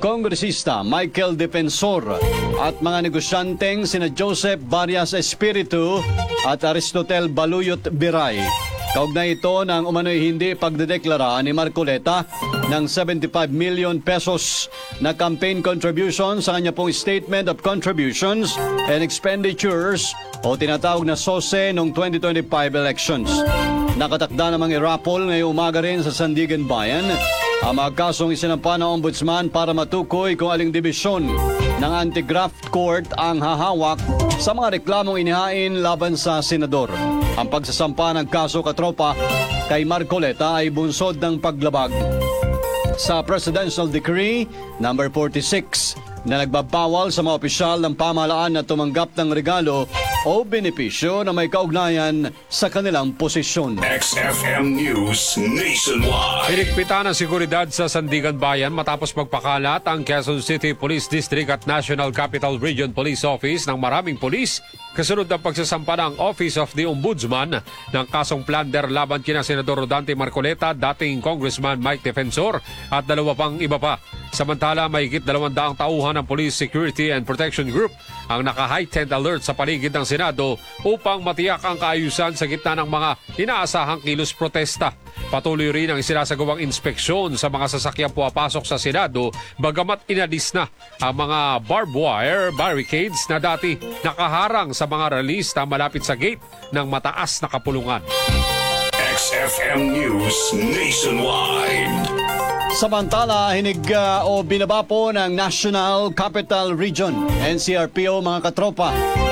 Kongresista Michael Defensor at mga negosyanteng sina Joseph Varias Espiritu at Aristotel Baluyot Biray. Kaugnay ito ng umano'y hindi pagdedeklara ni Marcoleta ng 75 million pesos na campaign contribution sa kanya pong Statement of Contributions and Expenditures o tinatawag na SOSE noong 2025 elections. Nakatakda namang i-raffle ngayong umaga rin sa Sandigan Bayan ang mga kasong isinampa ng Ombudsman para matukoy kung aling dibisyon ng Anti-Graft Court ang hahawak sa mga reklamong inihain laban sa senador. Ang pagsasampa ng kaso katropa kay Marcoleta ay bunsod ng paglabag sa Presidential Decree No. 46 na nagbabawal sa mga opisyal ng pamahalaan na tumanggap ng regalo o benepisyo na may kaugnayan sa kanilang posisyon. XFM News Nationwide. Hinigpitan ang seguridad sa Sandigan Bayan matapos magpakalat ang Quezon City Police District at National Capital Region Police Office ng maraming pulis kasunod ng pagsasampa ng Office of the Ombudsman ng kasong plunder laban kina Senador Rodante Marcoleta, dating Congressman Mike Defensor at dalawa pang iba pa. Samantala, mahigit 200 tauhan ng Police Security and Protection Group ang naka-heightened alert sa paligid ng Senado upang matiyak ang kaayusan sa gitna ng mga inaasahang kilos protesta. Patuloy rin ang isinasagawang inspeksyon sa mga sasakyang puwapasok sa Senado bagamat inalis na ang mga barbed wire barricades na dati nakaharang sa mga rallies na malapit sa gate ng mataas na kapulungan. XFM News Nationwide. Samantala, hinig o binaba po ng National Capital Region, NCRPO mga katropa,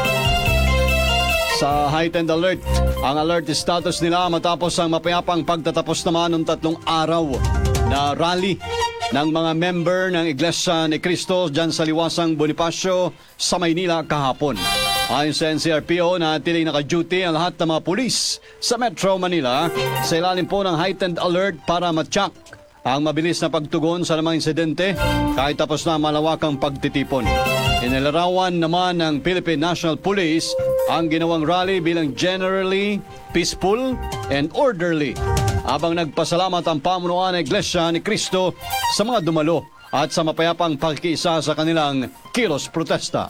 sa heightened alert. Ang alert status nila matapos ang mapayapang pagtatapos naman ng 3 araw na rally ng mga member ng Iglesia ni Cristo dyan sa Liwasang Bonifacio sa Maynila kahapon. Ayon sa NCRPO, natiling naka-duty ang lahat ng mga pulis sa Metro Manila sa ilalim po ng heightened alert para matyak ang mabilis na pagtugon sa namang insidente kahit tapos na malawakang pagtitipon. Inilarawan naman ng Philippine National Police ang ginawang rally bilang generally peaceful and orderly, habang nagpasalamat ang pamunuan ng Iglesia ni Cristo sa mga dumalo at sa mapayapang pakikiisa sa kanilang kilos protesta.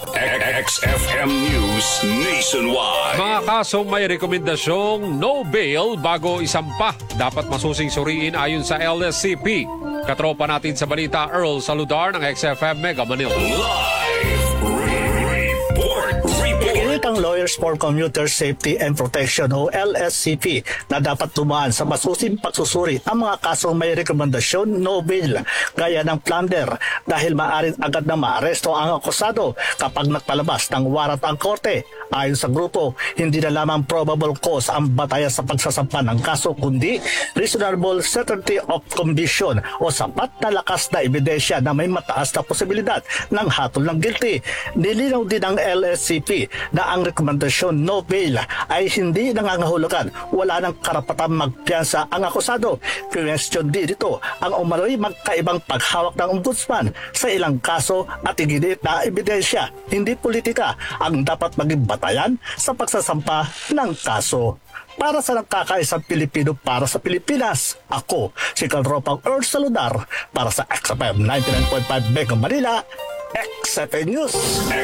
XFM News Nationwide. Mga kasong may rekomendasyong no bail bago isampa dapat masusing suriin ayon sa LSCP. Katropa natin sa balita, Earl Saludar ng XFM Mega Manila. Live report. Ikinit ang Lawyers for Commuter Safety and Protection o LSCP na dapat tumaan sa masusing pagsusuri ang mga kasong may rekomendasyon no bail gaya ng plunder dahil maaaring agad na maaresto ang akusado kapag nagpalabas ng warat ang korte. Ayon sa grupo, hindi na lamang probable cause ang batayan sa pagsasampa ng kaso kundi reasonable certainty of conviction o sapat na lakas na ebidensya na may mataas na posibilidad ng hatol ng guilty. Nilinaw din ng LSCP na ang rekomendasyon no bail ay hindi nangangahulugan wala ng karapatang magpiyansa ang akusado. Question din dito ang umano'y magkaibang paghawak ng ombudsman sa ilang kaso at iginit na ebidensya, hindi politika ang dapat maging batayan sa pagsasampa ng kaso. Para sa nagkakaisang Pilipino para sa Pilipinas, ako si Kalropang Earl Saludar para sa XFM 99.5 Mega Manila, XFM News.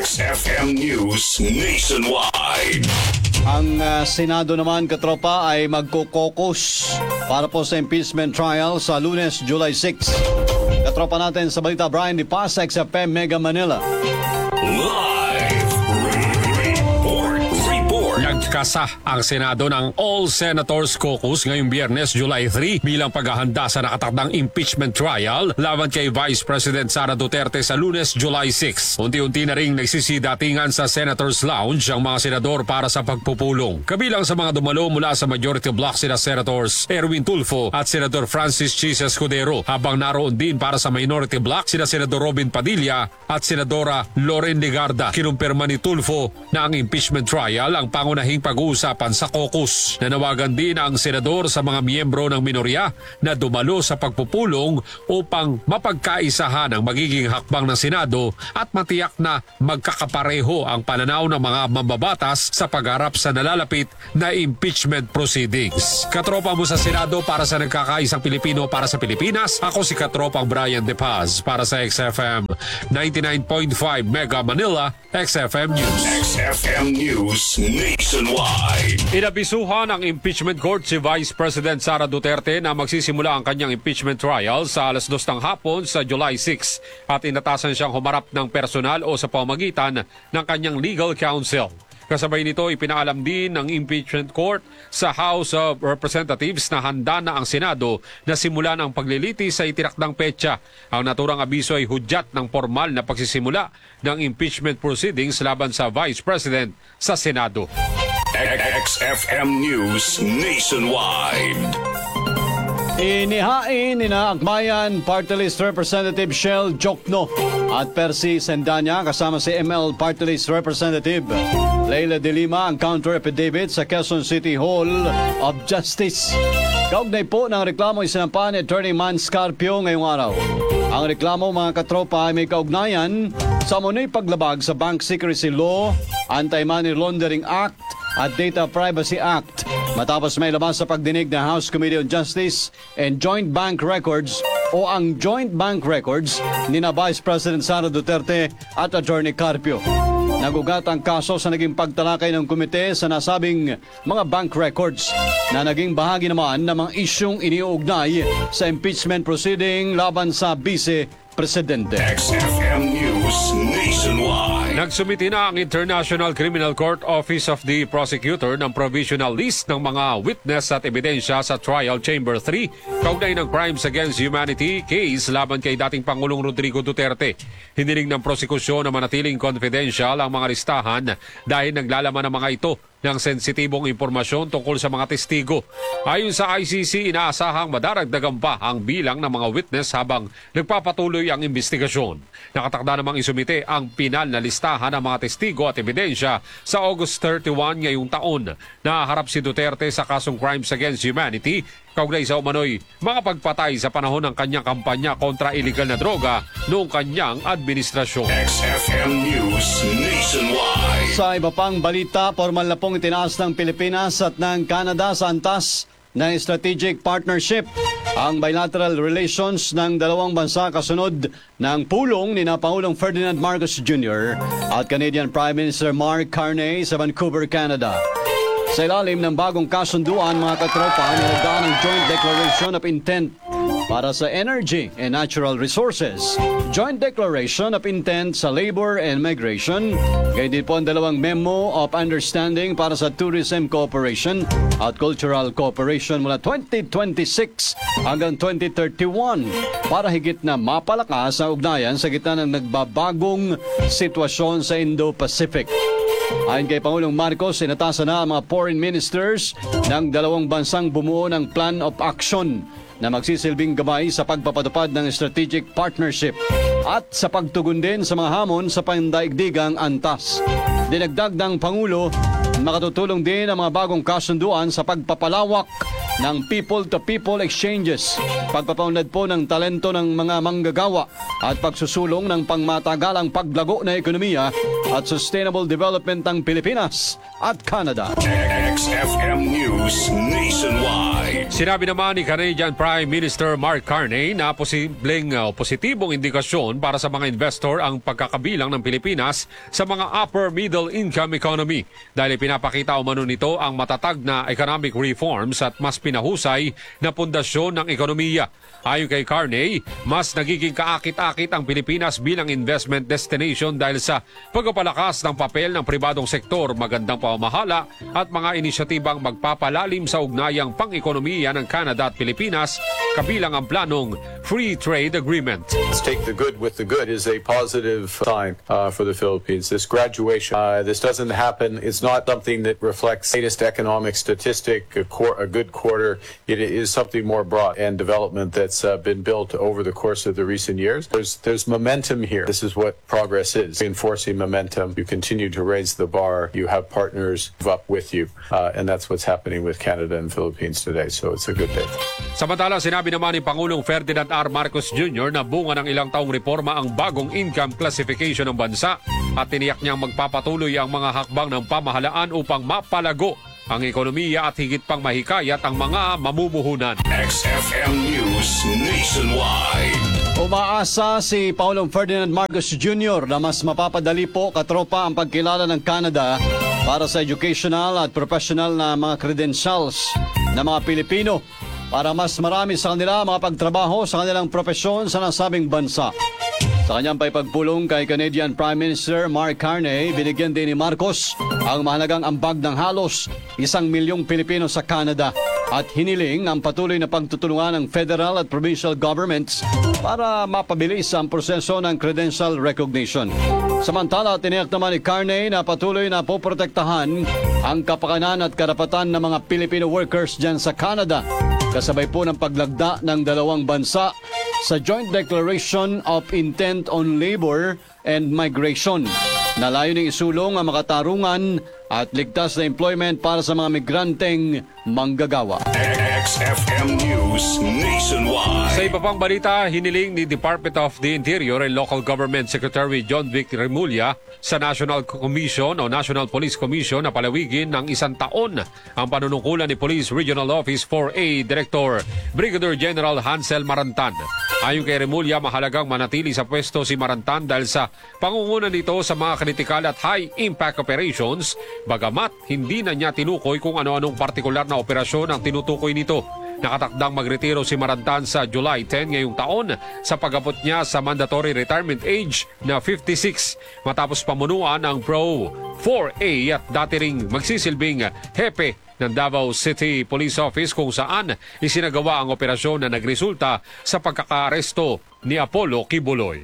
XFM News Nationwide. Ang Senado naman, katropa, ay magkukokos para po sa impeachment trial sa Lunes, July 6. Katropa natin sa balita, Brian Di Paz, XFM Mega Manila. Live report. Nagkasa ang Senado ng All Senators Caucus ngayong Biyernes, July 3 bilang paghahanda sa nakatakdang impeachment trial laban kay Vice President Sara Duterte sa Lunes, July 6. Unti-unti na ring nagsisidatingan sa Senators Lounge ang mga senador para sa pagpupulong. Kabilang sa mga dumalo mula sa Majority Bloc sina Senators Erwin Tulfo at Senador Francis Chis Escudero, habang naroon din para sa Minority Bloc sina Senador Robin Padilla at Senadora Loren Legarda. Kinumpirma ni Tulfo na ang impeachment trial ang pangunahing pag-uusapan sa caucus. Nanawagan din ang senador sa mga miyembro ng minorya na dumalo sa pagpupulong upang mapagkaisahan ang magiging hakbang ng Senado at matiyak na magkakapareho ang pananaw ng mga mambabatas sa pagharap sa nalalapit na impeachment proceedings. Katropa mo sa Senado para sa nagkakaisang Pilipino para sa Pilipinas, ako si Katropang Brian De Paz para sa XFM 99.5 Mega Manila, XFM News. XFM News Nationwide. Inabisuhan ng impeachment court si Vice President Sara Duterte na magsisimula ang kanyang impeachment trial sa alas 2 ng hapon sa July 6 at inatasan siyang humarap ng personal o sa pamamagitan ng kanyang legal counsel. Kasabay nito, ipinaalam din ng impeachment court sa House of Representatives na handa na ang Senado na simulan ang paglilitis sa itinakdang petsa. Ang naturang abiso ay hudyat ng formal na pagsisimula ng impeachment proceedings laban sa Vice President sa Senado. XFM News Nationwide. Inihain ni na Akbayan Party List Representative Shell Jokno at Percy Sendanya kasama si ML Party List Representative Leila de Lima ang counter affidavit sa Quezon City Hall of Justice. Kaugnay po ng reklamo ay sinampahan ni Attorney Man Scarpio ngayong araw. Ang reklamo mga katropa ay may kaugnayan sa munay paglabag sa Bank Secrecy Law, Anti-Money Laundering Act at Data Privacy Act matapos may labas sa pagdinig ng House Committee on Justice and Joint Bank Records o ang Joint Bank Records ni na Vice President Sara Duterte at Attorney Carpio. Nagugat ang kaso sa naging pagtalakay ng komite sa nasabing mga bank records na naging bahagi naman ng mga isyong iniuugnay sa impeachment proceeding laban sa Vice Presidente. XFM News Nationwide. Nagsumiti na ang International Criminal Court Office of the Prosecutor ng provisional list ng mga witness at ebidensya sa Trial Chamber 3 kaugnay ng Crimes Against Humanity case laban kay dating Pangulong Rodrigo Duterte. Hiniling ng prosekusyon na manatiling confidential ang mga listahan dahil naglalaman ng mga ito ng sensitibong impormasyon tungkol sa mga testigo. Ayon sa ICC, inaasahang madaragdagan pa ang bilang ng mga witness habang nagpapatuloy ang investigasyon. Nakatakda namang isumite ang pinal na listahan ng mga testigo at ebidensya sa August 31 ngayong taon. Naharap si Duterte sa kasong Crimes Against Humanity kaugnay sa umano'y mga pagpatay sa panahon ng kanyang kampanya kontra iligal na droga noong kanyang administrasyon. XFM News Nationwide. Sa iba pang balita, formal na pong itinaas ng Pilipinas at ng Canada sa antas ng strategic partnership ang bilateral relations ng dalawang bansa kasunod ng pulong ni na Pangulong Ferdinand Marcos Jr. at Canadian Prime Minister Mark Carney sa Vancouver, Canada. Sa ilalim ng bagong kasunduan, mga katropa, nilagdaan ang Joint Declaration of Intent para sa Energy and Natural Resources, Joint Declaration of Intent sa Labor and Migration, gayon din po ang dalawang Memo of Understanding para sa Tourism Cooperation at Cultural Cooperation mula 2026 hanggang 2031 para higit na mapalakas ang ugnayan sa gitna ng nagbabagong sitwasyon sa Indo-Pacific. Ayon kay Pangulong Marcos, inatasan na ang mga foreign ministers ng dalawang bansang bumuo ng Plan of Action na magsisilbing gabay sa pagpapatupad ng strategic partnership at sa pagtugon din sa mga hamon sa pandaigdigang antas. Dinagdag ng Pangulo, makatutulong din ang mga bagong kasunduan sa pagpapalawak ng people-to-people exchanges, pagpapaunlad po ng talento ng mga manggagawa at pagsusulong ng pangmatagalang paglago na ekonomiya at sustainable development ng Pilipinas at Canada. XFM News Nationwide. Sinabi naman ni Canadian Prime Minister Mark Carney na positibong indikasyon para sa mga investor ang pagkakabilang ng Pilipinas sa mga upper middle income economy dahil pinapakita umano nito ang matatag na economic reforms at mas pinahusay na pundasyon ng ekonomiya. Ayon kay Carney, mas nagiging kaakit-akit ang Pilipinas bilang investment destination dahil sa pagpapalakas ng papel ng pribadong sektor, magandang pamamahala at mga inisyatibang magpapalalim sa ugnayang pang-ekonomiya ng Canada at Pilipinas kabilang ang planong Free Trade Agreement. Let's take the good with the good is a positive sign for the Philippines. This graduation, this doesn't happen. It's not something that reflects latest economic statistic, a good quarter. It is something more broad and development that's been built over the course of the recent years. There's momentum here. This is what progress is, reinforcing momentum. You continue to raise the bar. You have partners up with you. And that's what's happening with Canada and Philippines today. So it's a good day. Samantala, sinabi naman ni Pangulong Ferdinand R. Marcos Jr. na bunga ng ilang taong reforma ang bagong income classification ng bansa at tiniyak niyang magpapatuloy ang mga hakbang ng pamahalaan upang mapalago ang ekonomiya at higit pang mahikayat ang mga mamumuhunan. XFM News Nationwide. Umaasa si Pangulong Ferdinand Marcos Jr. na mas mapapadali po katropa ang pagkilala ng Canada para sa educational at professional na mga credentials ng mga Pilipino para mas marami sa kanila makapagtrabaho sa kanilang propesyon sa nasabing bansa. Sa kanyang paipagpulong kay Canadian Prime Minister Mark Carney, binigyan din ni Marcos ang mahalagang ambag ng halos 1 milyong Pilipino sa Canada at hiniling ang patuloy na pagtutulungan ng federal at provincial governments para mapabilis ang proseso ng credential recognition. Samantala, tiniyak naman ni Carney na patuloy na poprotektahan ang kapakanan at karapatan ng mga Filipino workers dyan sa Canada, kasabay po ng paglagda ng dalawang bansa sa Joint Declaration of Intent on Labor and Migration na layuning isulong ang makatarungan at ligtas na employment para sa mga migranteng manggagawa. XFM News Sa Nationwide. iba pang balita, hiniling ni Department of the Interior and Local Government Secretary John Vic Remulla sa National Commission o National Police Commission na palawigin ng 1 taon ang panunungkulan ni Police Regional Office 4A Director Brigadier General Hansel Marantan. Ayon kay Remulla, mahalagang manatili sa pwesto si Marantan dahil sa pangunguna nito sa mga kritikal at high-impact operations, bagamat hindi na niya tinukoy kung ano-anong partikular na operasyon ang tinutukoy nito. Nakatakdang magretiro si Marantan sa July 10 ngayong taon sa pag-abot niya sa mandatory retirement age na 56 matapos pamunuan ang Pro 4A at dati ring magsisilbing hepe ng Davao City Police Office kung saan isinagawa ang operasyon na nagresulta sa pagkakaaresto ni Apollo Kibuloy.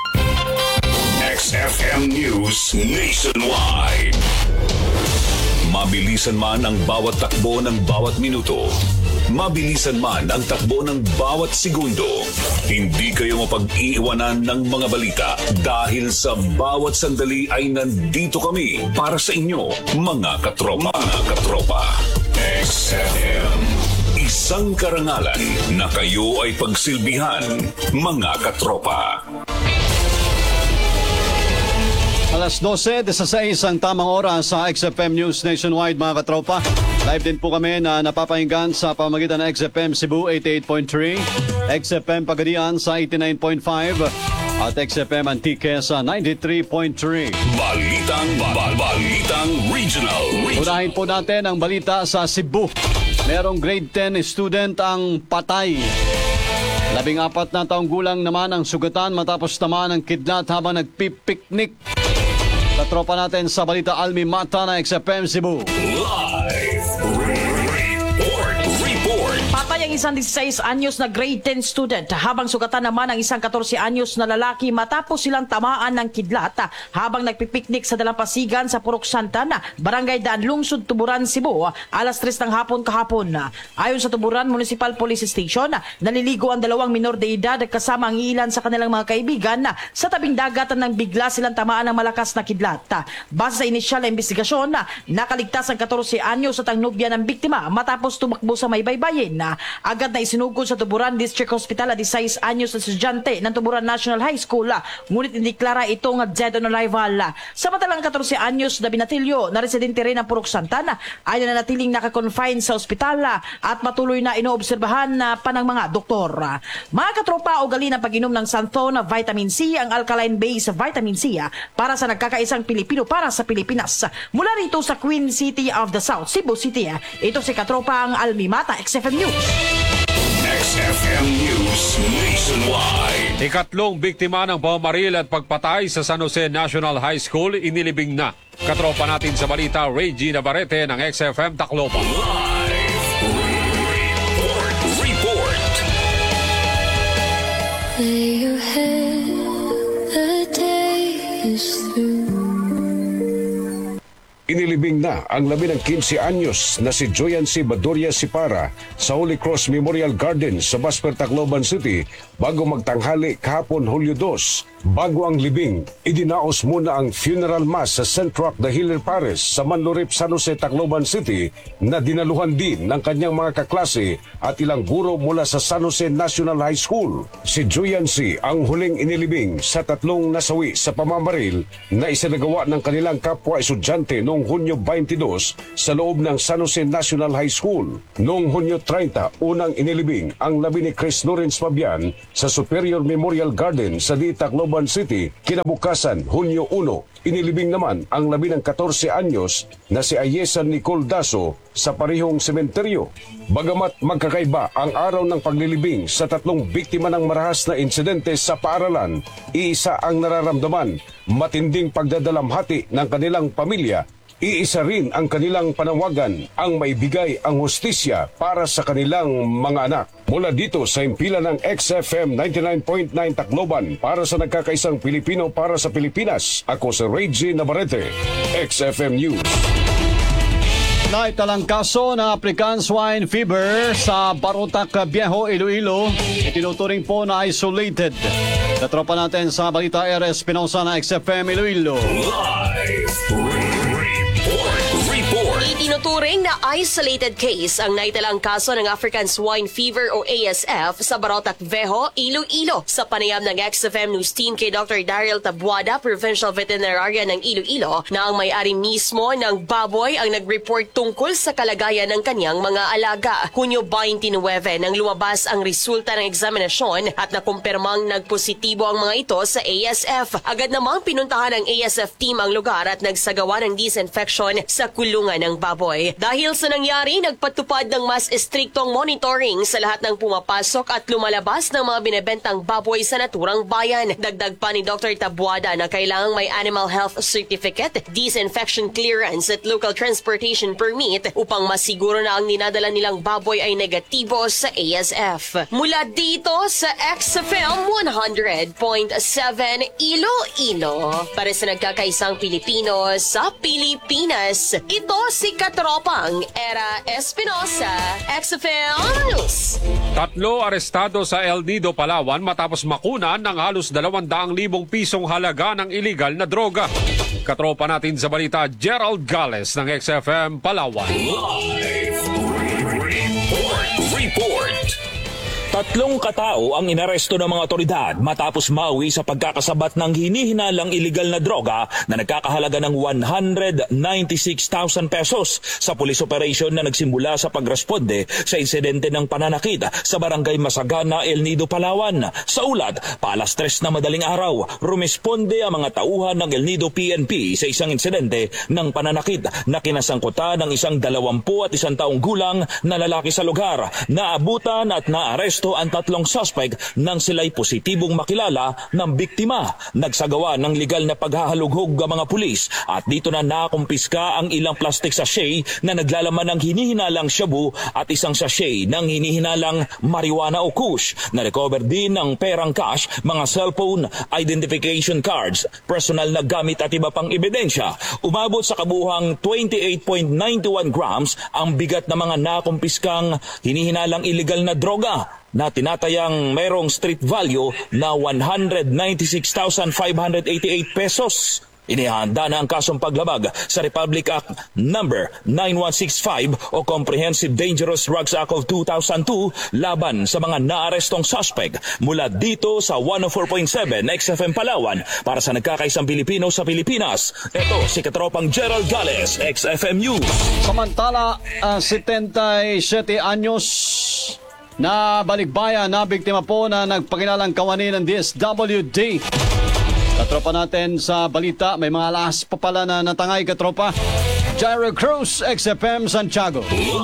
XFM News Nationwide. Mabilisan man ang bawat takbo ng bawat minuto. Mabilisan man ang takbo ng bawat segundo. Hindi kayo mapag-iiwanan ng mga balita dahil sa bawat sandali ay nandito kami para sa inyo, mga katropa. Mga katropa. XFM. Isang karangalan na kayo ay pagsilbihan, mga katropa. Alas 12:16 ang tamang oras sa XFM News Nationwide, mga katropa. Live din po kami na napapahinggan sa pamamagitan ng XFM Cebu 88.3, XFM Pagadian sa 89.5 at XFM Antique sa 93.3. Balitang Regional. Unahin po natin ang balita sa Cebu. Merong grade 10 student ang patay. 14 na taong gulang naman ang sugatan matapos tamaan ng kidlat habang nagpipiknik. Katropa natin sa balita Almi Mata na XFM Cebu. Live report. Patay ang isang 16 anyos na grade 10 student habang sugatan naman ang isang 14 anyos na lalaki matapos silang tamaan ng kidlat habang nagpipiknik sa Dalampasigan sa Purok Santan, Barangay Daan, Lungsod, Tuburan, Cebu, alas 3 ng hapon kahapon. Ayon sa Tuburan Municipal Police Station, naliligo ang dalawang minor de edad kasama ang ilan sa kanilang mga kaibigan sa tabing dagat nang bigla silang tamaan ng malakas na kidlat. Base sa inisyal na investigasyon, nakaligtas ang 14 anyos at ang nobya ng biktima matapos tumakbo sa may baybayin. Agad na isinugod sa Tuburan District Hospital at 16 anyos na estudyante ng Tuburan National High School, ngunit indeklara itong dead on arrival. Samantalang 14 anyos na binatilyo na residente rin ng Purok Santan ay nanatiling nakakonfine sa ospital at patuloy na inoobserbahan pa ng mga doktor. Mga katropa, ugali ng pag-inom ng Santhon Vitamin C, ang alkaline-based vitamin C para sa nagkakaisang Pilipino para sa Pilipinas. Mula rito sa Queen City of the South, Cebu City, ito si katropa ang Almi Mata, XFM News. XFM News Nationwide. Ikatlong biktima ng pamamaril at pagpatay sa San Jose National High School inilibing na. Katropa natin sa balita, Reggie Navarrete ng XFM Tacloban. Report. Lay your head, the day is through. Inilibing na ang 15 anyos na si Joyan C. Badoria Sipara sa Holy Cross Memorial Garden sa Basper, Tacloban City bago magtanghali kahapon Hulyo 2. Bago ang libing, idinaos muna ang funeral mass sa St. Roque de Hilir Paris sa Manlurip, San Jose, Tacloban City na dinaluhan din ng kanyang mga kaklase at ilang guro mula sa San Jose National High School. Si Julian C. ang huling inilibing sa 3 nasawi sa pamamaril na isinagawa ng kanilang kapwa estudyante noong Hunyo 22 sa loob ng San Jose National High School. Noong Hunyo 30, unang inilibing ang labi ni Chris Lawrence Fabian sa Superior Memorial Garden sa Tacloban City. Kinabukasan, Hunyo 1, inilibing naman ang labi ng 14 anyos na si Ayesan Nicole Daso sa parehong sementeryo. Bagamat magkakaiba ang araw ng paglilibing sa 3 biktima ng marahas na insidente sa paaralan, iisa ang nararamdaman, matinding pagdadalamhati ng kanilang pamilya. Iisa rin ang kanilang panawagan, ang maibigay ang hustisya para sa kanilang mga anak. Mula dito sa impila ng XFM 99.9 Tacloban para sa nagkakaisang Pilipino para sa Pilipinas, ako si Reggie Navarrete, XFM News. Naitalang kaso ng African Swine Fever sa Barotac Viejo, Iloilo. Itinuturing po na isolated. Katropa natin sa Balita RS Pinosa na XFM Iloilo. Itinuturing na isolated case ang naitalang kaso ng African Swine Fever o ASF sa Barotac Viejo, Iloilo. Sa panayam ng XFM News Team kay Dr. Daryl Tabuada, Provincial Veterinarian ng Iloilo, na ang may-ari mismo ng baboy ang nag-report tungkol sa kalagayan ng kanyang mga alaga. Hunyo 29 nang lumabas ang resulta ng eksaminasyon at nakumpirmang nagpositibo ang mga ito sa ASF. Agad namang pinuntahan ng ASF team ang lugar at nagsagawa ng disinfection sa kulungan ng baboy. Dahil sa nangyari, nagpatupad ng mas estriktong monitoring sa lahat ng pumapasok at lumalabas ng mga binebentang baboy sa naturang bayan. Dagdag pa ni Dr. Tabuada na kailangang may animal health certificate, disinfection clearance at local transportation permit upang masiguro na ang ninadala nilang baboy ay negatibo sa ASF. Mula dito sa XFM 100.7 Iloilo, para sa nagkakaisang Pilipino sa Pilipinas, ito si Katropang Era Espinosa, XFM News. 3 arestado sa El Nido, Palawan matapos makunan ng halos 200,000 pisong halaga ng iligal na droga. Katropa natin sa balita, Gerald Gales ng XFM Palawan. Report. 3 katao ang inaresto ng mga otoridad matapos mauwi sa pagkakasabat ng hinihinalang iligal na droga na nagkakahalaga ng 196,000 pesos sa police operation na nagsimula sa pagresponde sa insidente ng pananakit sa Barangay Masagana, El Nido, Palawan. Sa ulat, paalas 3 na madaling araw, rumisponde ang mga tauhan ng El Nido PNP sa isang insidente ng pananakit na kinasangkutan ng isang 21 taong gulang na lalaki sa lugar. Naabutan at naaresto ang 3 suspect nang sila'y positibong makilala ng biktima. Nagsagawa ng legal na paghahalughog ang mga pulis at dito na nakumpiska ang ilang plastic sachet na naglalaman ng hinihinalang shabu at isang sachet ng hinihinalang marijuana o kush. Na-recover din ng perang cash, mga cellphone, identification cards, personal na gamit at iba pang ebidensya. Umabot sa kabuhang 28.91 grams ang bigat ng mga nakumpiskang hinihinalang illegal na droga na tinatayang mayroong street value na 196,588 pesos. Inihanda na ang kasong paglabag sa Republic Act No. 9165 o Comprehensive Dangerous Drugs Act of 2002 laban sa mga naarestong suspect. Mula dito sa 104.7 XFM Palawan para sa nagkakaisang Pilipino sa Pilipinas, ito si Katropang Gerald Gales, XFM News. Samantala, 77 anyos na balikbayan na biktima po na nagpakilalang kawani ng DSWD. Katropa natin sa balita, may mga alas pa pala na natangay, katropa. Jairo Cruz, XFM Santiago.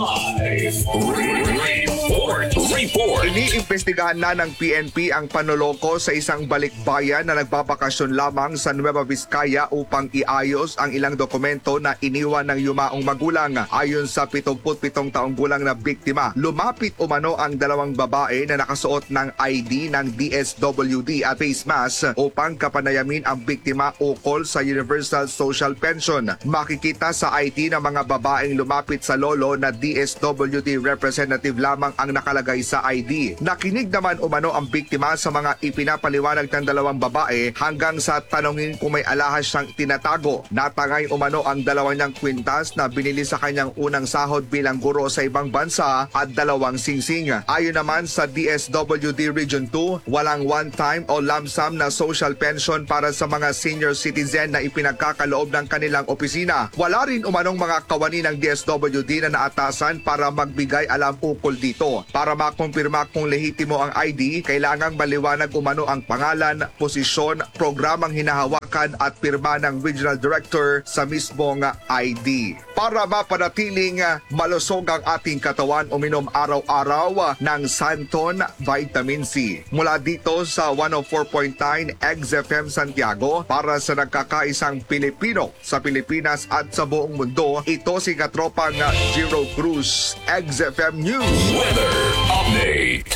Report. Iniimbestigahan na ng PNP ang panloloko sa isang balikbayan na nagbabakasyon lamang sa Nueva Vizcaya upang iayos ang ilang dokumento na iniwan ng yumaong magulang. Ayon sa 77 taong gulang na biktima, lumapit umano ang 2 babae na nakasuot ng ID ng DSWD at face mask upang kapanayamin ang biktima ukol sa Universal Social Pension. Makikita sa ID ng mga babaeng lumapit sa lolo na DSWD representative lamang ang nakalagay sa ID. Nakinig naman umano ang biktima sa mga ipinapaliwanag ng dalawang babae hanggang sa tanongin kung may alahas siyang tinatago. Natangay umano ang dalawa niyang kwintas na binili sa kanyang unang sahod bilang guro sa ibang bansa at 2 singsing. Ayon naman sa DSWD Region 2, walang one-time o lump sum na social pension para sa mga senior citizen na ipinagkakaloob ng kanilang opisina. Wala rin umanong mga kawani ng DSWD na naatasan para magbigay alam ukol dito. Para makumpirma kung lehitimo ang ID, kailangang maliwanag umano ang pangalan, posisyon, programang hinahawakan at pirma ng Regional Director sa mismong ID. Para mapanatiling malusog ang ating katawan, uminom araw-araw ng Santon Vitamin C. Mula dito sa 104.9 XFM Santiago, para sa nagkakaisang Pilipino sa Pilipinas at sa buong mundo, ito si Katropang Jiro Cruz, XFM News. Weather Update.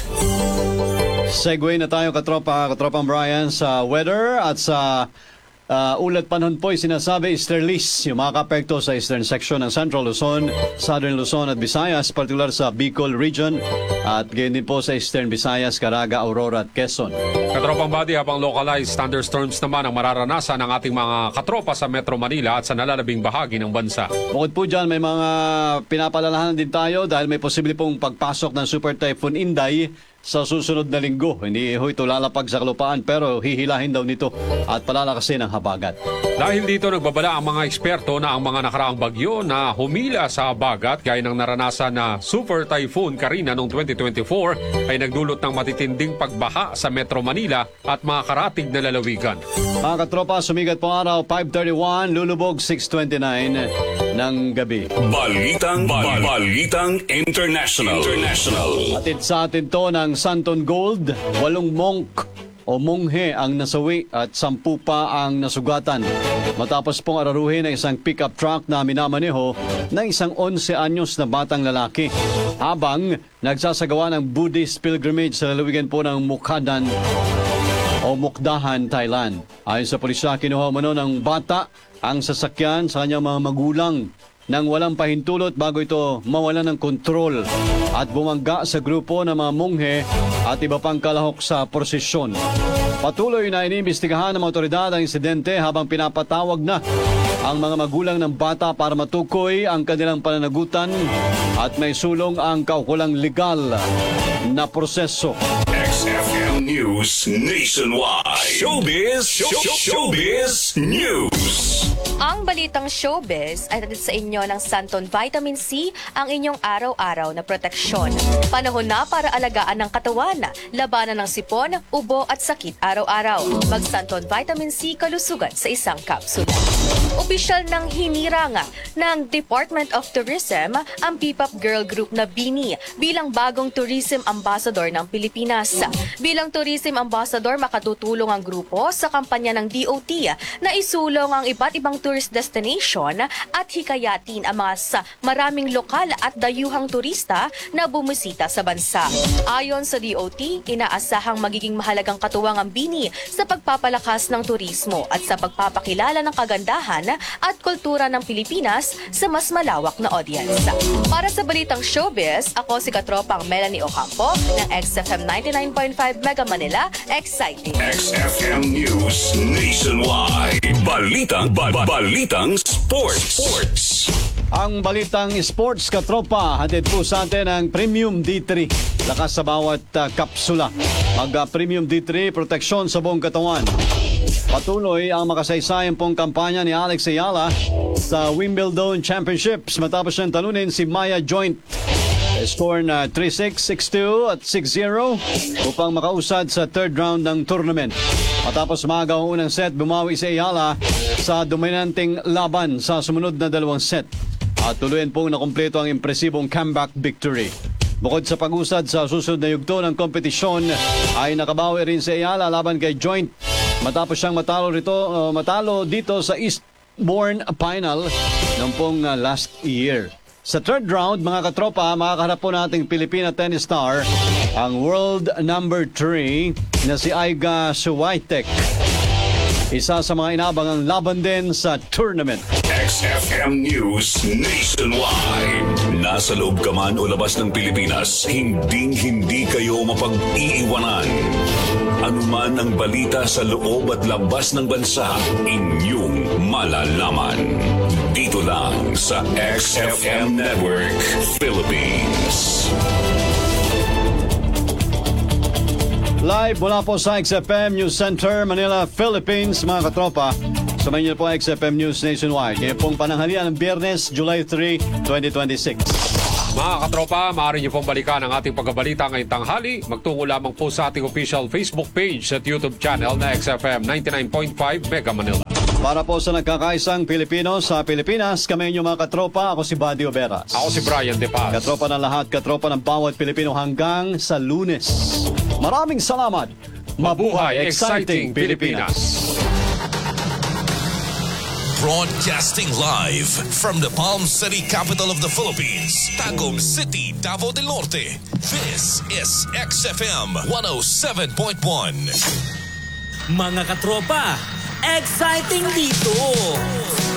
Segue na tayo katropang Brian sa weather at sa ulat panahon po sinasabi easterlies yung mga kapekto sa eastern section ng Central Luzon, Southern Luzon at Visayas, particular sa Bicol region at gayon din po sa Eastern Visayas, Caraga, Aurora at Quezon. Katropang body, habang localized thunderstorms naman ang mararanasan ng ating mga katropa sa Metro Manila at sa nalalabing bahagi ng bansa. Bukod po dyan, may mga pinapalalahanan din tayo dahil may posible pong pagpasok ng Super Typhoon Inday sa susunod na linggo. Hindi ito lalapag sa kalupaan pero hihilahin daw nito at palalakasin ang habagat. Dahil dito nagbabala ang mga eksperto na ang mga nakaraang bagyo na humila sa habagat gaya ng naranasan na Super Typhoon Karina noong 2024 ay nagdulot ng matitinding pagbaha sa Metro Manila at mga karatig na lalawigan. Mga katropa, sumigat po araw 5:31, lulubog 6:29 ng gabi. Balitang International. Atid sa atin to ng Santon Gold, 8 monk o monghe ang nasawi at 10 pa ang nasugatan. Matapos pong araruhin ng isang pickup truck na minamaneho ng isang 11 anyos na batang lalaki habang nagsasagawa ng Buddhist pilgrimage sa lalawigan po ng Mukdahan o Mukdahan, Thailand. Ayon sa pulisya, kinuha umano ng bata ang sasakyan sa kanyang mga magulang nang walang pahintulot bago ito mawalan ng kontrol at bumangga sa grupo ng mga monghe at iba pang kalahok sa prosesyon. Patuloy na iniimbestigahan ng mga otoridad ang insidente habang pinapatawag na ang mga magulang ng bata para matukoy ang kanilang pananagutan at may sulong ang kaukulang legal na proseso. XFM News Nationwide. Showbiz News. Ang balitang showbiz ay hatid sa inyo ng Santon Vitamin C, ang inyong araw-araw na proteksyon. Panahon na para alagaan ng katawan, labanan ng sipon, ubo at sakit araw-araw. Mag-Santon Vitamin C kalusugan sa isang kapsula. Opisyal ng hinirang ng Department of Tourism ang P-pop girl group na BINI bilang bagong tourism ambassador ng Pilipinas. Bilang tourism ambassador, makatutulong ang grupo sa kampanya ng DOT na isulong ang iba't ibang tourist destination at hikayatin ang mga maraming lokal at dayuhang turista na bumisita sa bansa. Ayon sa DOT, inaasahang magiging mahalagang katuwang ang BINI sa pagpapalakas ng turismo at sa pagpapakilala ng kagandahan at kultura ng Pilipinas sa mas malawak na audience. Para sa balitang showbiz, ako si katropang Melanie Ocampo ng XFM 99.5 Mega Manila, exciting. XFM News Nationwide. Balitang Sports. Ang balitang sports katropa, hatid po sa atin ang Premium D3. Lakas sa bawat kapsula. Mag-Premium D3, proteksyon sa buong katawan. Patuloy ang makasaysayan pong kampanya ni Alex Ayala sa Wimbledon Championships matapos niyang talunin si Maya Joint. Score na 3-6, 6-2 at 6-0 upang makausad sa third round ng tournament. Matapos magaw ang unang set, bumawi si Ayala sa dominanteng laban sa sumunod na 2 set. At tuluyan pong nakumpleto ang impresibong comeback victory. Bukod sa pag-usad sa susunod na yugto ng kompetisyon, ay nakabawi rin si Ayala laban kay Joint. Matapos siyang matalo dito sa Eastbourne Final noong pong last year. Sa third round, mga katropa, makakaharap po nating Pilipina tennis star, ang world number 3 na si Iga Swiatek. Isa sa mga inabangang laban din sa tournament. XFM News Nationwide. Nasa loob ka man o labas ng Pilipinas, hindi kayo mapag-iiwanan. Anuman ang balita sa loob at labas ng bansa, inyong malalaman. Dito lang sa XFM Network Philippines. Live mula po sa XFM News Center, Manila, Philippines, mga katropa. Samayin niyo po XFM News Nationwide. Ngayon pong pananghalian ng Biyernes, July 3, 2026. Mga katropa, maaari niyo pong balikan ang ating pagbabalita ngayong tanghali. Magtungo lamang po sa ating official Facebook page at YouTube channel na XFM 99.5 Mega Manila. Para po sa nagkakaisang Pilipino sa Pilipinas, kami inyong mga katropa. Ako si Buddy Oberas. Ako si Brian De Paz. Katropa ng lahat, katropa ng bawat Pilipino hanggang sa Lunes. Maraming salamat. Mabuhay, exciting Pilipinas. Broadcasting live from the Palm City, capital of the Philippines, Tagum City, Davao del Norte. This is XFM 107.1. Mga katropa, exciting dito!